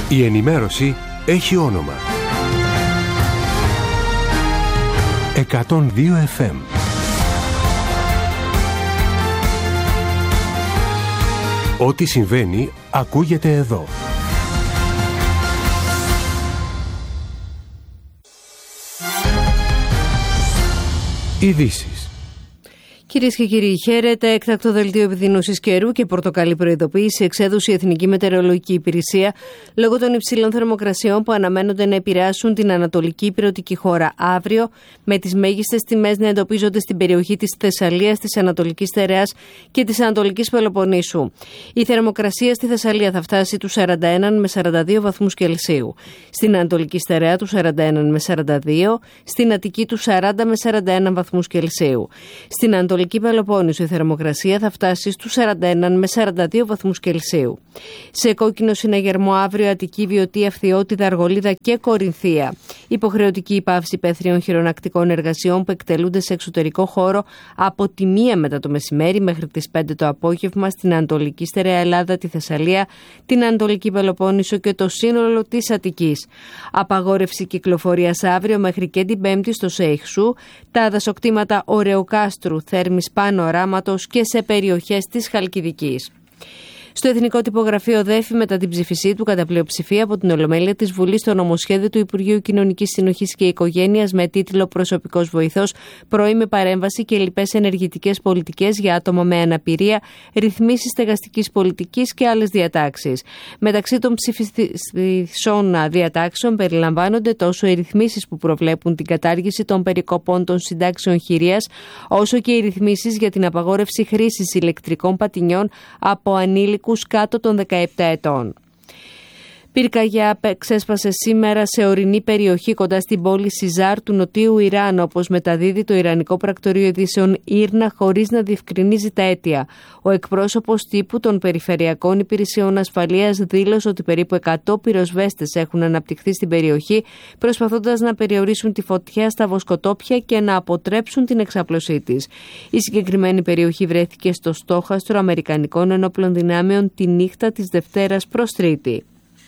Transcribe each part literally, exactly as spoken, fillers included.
Η ενημέρωση έχει όνομα. εκατόν δύο εφ εμ. Ό,τι συμβαίνει ακούγεται εδώ. Ειδήσεις. Κυρίες και κύριοι, χαίρετε. Έκτακτο δελτίο επιδείνωσης καιρού και πορτοκαλί προειδοποίηση εξέδωσε η Εθνική Μετεωρολογική Υπηρεσία λόγω των υψηλών θερμοκρασιών που αναμένονται να επηρεάσουν την ανατολική ηπειρωτική χώρα αύριο, με τις μέγιστες τιμές να εντοπίζονται στην περιοχή της Θεσσαλίας, της Ανατολικής Στερεάς και της Ανατολικής Πελοποννήσου. Η θερμοκρασία στη Θεσσαλία θα φτάσει τους σαράντα ένα με σαράντα δύο βαθμούς Κελσίου, στην Ανατολική Στερεά τους σαράντα ένα με σαράντα δύο, στην Αττική τους σαράντα με σαράντα ένα βαθμούς Κελσίου. Στην Ανατολική Πελοπόννησο η θερμοκρασία θα φτάσει στους σαράντα ένα με σαράντα δύο βαθμούς Κελσίου. Σε κόκκινο συναγερμό αύριο Αττική, Βιωτία, Φθιώτιδα, Αργολίδα και Κορινθία. Υποχρεωτική υπάυση υπαίθριων χειρονακτικών εργασιών που εκτελούνται σε εξωτερικό χώρο από τη μία μετά το μεσημέρι μέχρι τις πέντε το απόγευμα στην Ανατολική Στερεά Ελλάδα, τη Θεσσαλία, την Ανατολική Πελοπόννησο και το σύνολο της Αττικής. Απαγόρευση κυκλοφορίας αύριο μέχρι και την Πέμπτη στο Σέιχσου, τα δασοκτήματα Ωρεοκάστρου, Θέρμης Πάνω Οράματος και σε περιοχές της Χαλκιδικής. Στο Εθνικό Τυπογραφείο ΔΕΦΗ, μετά την ψήφισή του κατά πλειοψηφία από την Ολομέλεια της Βουλής, στο νομοσχέδιο του Υπουργείου Κοινωνικής Συνοχής και Οικογένειας με τίτλο «Προσωπικός βοηθός, πρώιμη παρέμβαση και λοιπές ενεργητικές πολιτικές για άτομα με αναπηρία, ρυθμίσεις στεγαστικής πολιτικής και άλλες διατάξεις». Μεταξύ των ψηφισών διατάξεων περιλαμβάνονται τόσο οι ρυθμίσεις που προβλέπουν την κατάργηση των περικοπών των συντάξεων χειρίας, όσο και οι ρυθμίσεις για την απαγόρευση χρήσης ηλεκτρικών πατινιών από ανήλικους κάτω των δεκαεπτά ετών. Πυρκαγιά ξέσπασε σήμερα σε ορεινή περιοχή κοντά στην πόλη Σιζάρ του νοτίου Ιράν, όπως μεταδίδει το Ιρανικό Πρακτορείο Ειδήσεων Ήρνα, χωρίς να διευκρινίζει τα αίτια. Ο εκπρόσωπος τύπου των Περιφερειακών Υπηρεσιών Ασφαλείας δήλωσε ότι περίπου εκατό πυροσβέστες έχουν αναπτυχθεί στην περιοχή, προσπαθώντας να περιορίσουν τη φωτιά στα βοσκοτόπια και να αποτρέψουν την εξάπλωσή της. Η συγκεκριμένη περιοχή βρέθηκε στο στόχαστρο Αμερικανικών ενόπλων δυνάμεων τη νύχτα της Δευτέρας προς Τρίτη.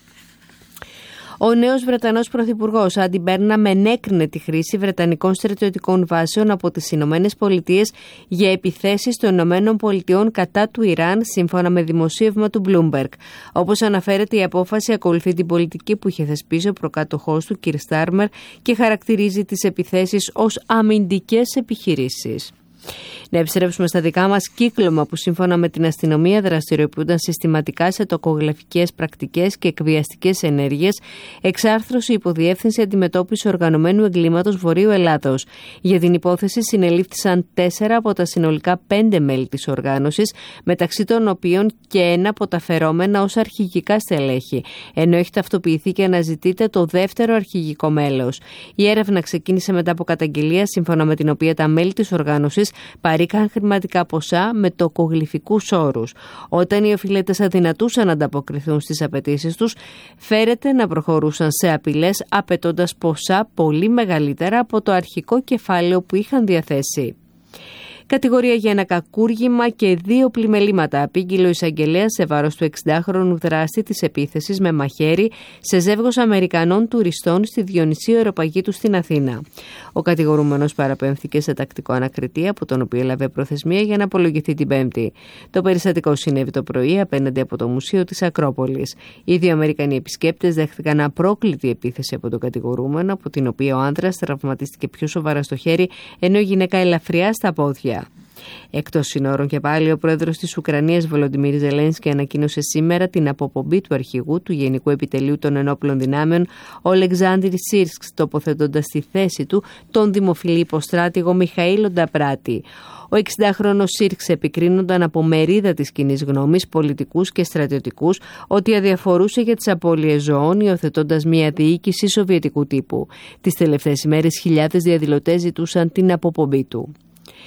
Ο νέος Βρετανός Πρωθυπουργός Άντι Μπέρναμ ενέκρινε τη χρήση βρετανικών στρατιωτικών βάσεων από τις Ηνωμένες Πολιτείες για επιθέσεις των Ηνωμένων Πολιτειών κατά του Ιράν, σύμφωνα με δημοσίευμα του Bloomberg. Όπως αναφέρεται, η απόφαση ακολουθεί την πολιτική που είχε θεσπίσει ο προκάτοχός του, Κιρ Στάρμερ, και χαρακτηρίζει τις επιθέσεις ως αμυντικές επιχειρήσεις. Να επιστρέψουμε στα δικά μας. Κύκλωμα που σύμφωνα με την αστυνομία δραστηριοποιούνταν συστηματικά σε τοκογλαφικές πρακτικές και εκβιαστικές ενέργειες, εξάρθρωση υποδιεύθυνση αντιμετώπιση οργανωμένου εγκλήματος Βορείου Ελλάδος. Για την υπόθεση συνελήφθησαν τέσσερα από τα συνολικά πέντε μέλη της οργάνωσης, μεταξύ των οποίων και ένα από τα φερόμενα ως αρχηγικά στελέχη, ενώ έχει ταυτοποιηθεί και αναζητείται το δεύτερο αρχηγικό μέλος. Η έρευνα ξεκίνησε μετά από καταγγελία, σύμφωνα με την οποία τα μέλη της οργάνωσης παρήκαν χρηματικά ποσά με τοκογλυφικούς όρους. Όταν οι οφειλέτες αδυνατούσαν να ανταποκριθούν στις απαιτήσεις τους, φέρεται να προχωρούσαν σε απειλές απαιτώντας ποσά πολύ μεγαλύτερα από το αρχικό κεφάλαιο που είχαν διαθέσει. Κατηγορία για ένα κακούργημα και δύο πλημελήματα. Απήγγειλε ο εισαγγελέας σε βάρος του εξηντάχρονου δράστη της επίθεσης με μαχαίρι σε ζεύγος Αμερικανών τουριστών στη Διονυσίου Αεροπαγήτου στην Αθήνα. Ο κατηγορούμενος παραπέμφθηκε σε τακτικό ανακριτή, από τον οποίο έλαβε προθεσμία για να απολογηθεί την Πέμπτη. Το περιστατικό συνέβη το πρωί απέναντι από το Μουσείο της Ακρόπολης. Οι δύο Αμερικανοί επισκέπτες δέχτηκαν απρόκλητη επίθεση από τον κατηγορούμενο, από την οποία ο άνδρας τραυματίστηκε πιο σοβαρά στο χέρι, ενώ η γυναίκα ελαφριά στα πόδια. Εκτός συνόρων και πάλι, ο πρόεδρος της Ουκρανίας Βολοντιμίρ Ζελένσκι ανακοίνωσε σήμερα την αποπομπή του αρχηγού του Γενικού Επιτελείου των Ενόπλων Δυνάμεων, ο Ολεξάνδρ Σίρσκ, τοποθετώντας στη θέση του τον δημοφιλή υποστράτηγο Μιχαήλ Νταπράτη. Ο εξηντάχρονος Σίρσκ επικρίνονταν από μερίδα της κοινής γνώμης, πολιτικούς και στρατιωτικούς, ότι αδιαφορούσε για τις απώλειες ζωών, υιοθετώντας μια διοίκηση σοβιετικού τύπου. Τις τελευταίες ημέρες χιλιάδες διαδηλωτές ζητούσαν την αποπομπή του.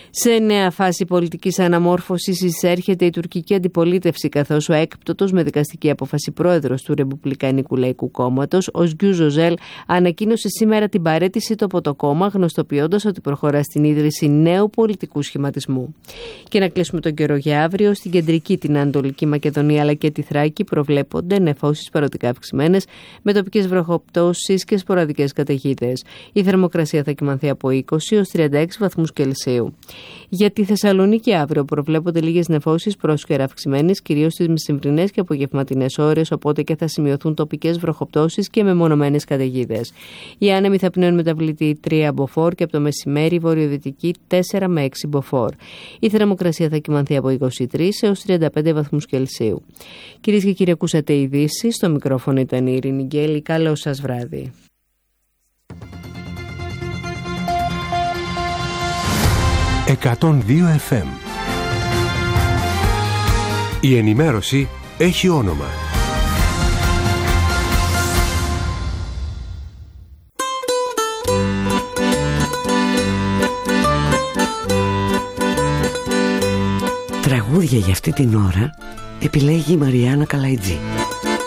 Σε νέα φάση πολιτικής αναμόρφωσης εισέρχεται η τουρκική αντιπολίτευση, καθώς ο έκπτωτος με δικαστική απόφαση πρόεδρος του Ρεπουμπλικανικού Λαϊκού Κόμματος, ο Οσγιού Ζωζέλ, ανακοίνωσε σήμερα την παραίτησή του από το κόμμα, γνωστοποιώντας ότι προχωρά στην ίδρυση νέου πολιτικού σχηματισμού. Και να κλείσουμε τον καιρό για αύριο. Στην κεντρική, την Ανατολική Μακεδονία αλλά και τη Θράκη προβλέπονται νεφώσεις παροδικά αυξημένες, με τοπικές βροχοπτώσεις και σποραδικές καταιγίδες. Η θερμοκρασία θα κυμανθεί από είκοσι έως τριάντα έξι βαθμούς Κελσίου. Για τη Θεσσαλονίκη αύριο προβλέπονται λίγες νεφώσεις πρόσκαιρα αυξημένες, κυρίως στις μεσημβρινές και απογευματινές ώρες, οπότε και θα σημειωθούν τοπικές βροχοπτώσεις και μεμονωμένες καταιγίδες. Οι άνεμοι θα πνέουν μεταβλητή τρία μποφόρ και από το μεσημέρι βορειοδυτική τέσσερα με έξι μποφόρ. Η θερμοκρασία θα κυμανθεί από είκοσι τρεις έως τριάντα πέντε βαθμούς Κελσίου. Κυρίες και κύριοι, ακούσατε ειδήσεις. Στο μικρόφωνο ήταν η Ειρήνη Γκέλη. Καλό σας βράδυ. εκατόν δύο εφ εμ. Η ενημέρωση έχει όνομα. Τραγούδια για αυτή την ώρα επιλέγει η Μαριάννα Καλαϊτζή.